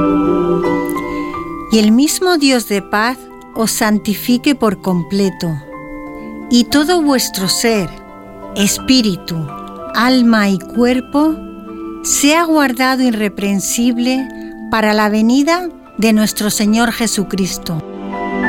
Y el mismo Dios de paz os santifique por completo, y todo vuestro ser, espíritu, alma y cuerpo, sea guardado irreprensible para la venida de nuestro Señor Jesucristo.